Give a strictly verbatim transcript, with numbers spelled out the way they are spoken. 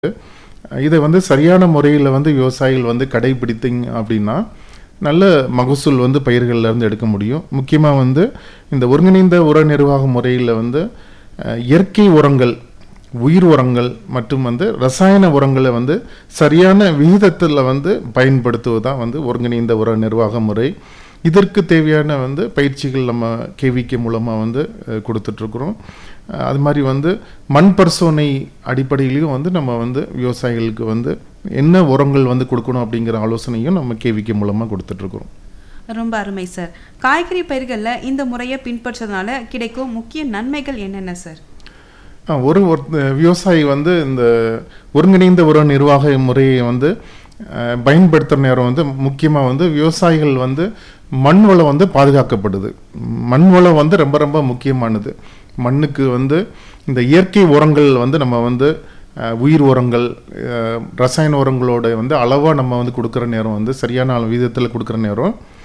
இதை வந்து சரியான முறையில் வந்து விவசாயிகள் வந்து கடைபிடித்தீங்க அப்படின்னா நல்ல மகசூல் வந்து பயிர்கள்ல இருந்து எடுக்க முடியும். முக்கியமாக வந்து இந்த ஒருங்கிணைந்த உர நிர்வாக முறையில் வந்து அஹ், இயற்கை உரங்கள், உயிர் உரங்கள் மற்றும் வந்து ரசாயன உரங்களை வந்து சரியான விகிதத்தில் வந்து பயன்படுத்துவது தான் வந்து ஒருங்கிணைந்த உர நிர்வாக முறை. இதற்கு தேவையான வந்து பயிற்சிகள் நம்ம கேவிகே மூலமாக வந்து அஹ், கொடுத்துட்ருக்குறோம். அஹ், அது மாதிரி வந்து மண் பரிசோதனை அடிப்படையிலையும் வந்து நம்ம வந்து விவசாயிகளுக்கு வந்து என்ன உரங்கள் வந்து கொடுக்கணும் அப்படிங்கிற ஆலோசனையும் நம்ம கேவிகே மூலமாக கொடுத்துட்ருக்குறோம். ரொம்ப அருமை சார். காய்கறி பயிர்களில் இந்த முறையை பின்பற்றதுனால கிடைக்கும் முக்கிய நன்மைகள் என்னென்ன சார்? ஆ, ஒரு ஒரு விவசாயி வந்து இந்த ஒருங்கிணைந்த உர நிர்வாக முறையை வந்து அஹ், பயன்படுத்துகிற நேரம் வந்து முக்கியமாக வந்து விவசாயிகள் வந்து மண் வளம் வந்து பாதுகாக்கப்படுது. மண் வளம் வந்து ரொம்ப ரொம்ப முக்கியமானது. மண்ணுக்கு வந்து இந்த இயற்கை உரங்கள் வந்து நம்ம வந்து அஹ், உயிர் உரங்கள், அஹ், ரசாயன உரங்களோட வந்து அளவாக நம்ம வந்து கொடுக்குற நேரம் வந்து சரியான அளவு விதத்தில் கொடுக்குற நேரம்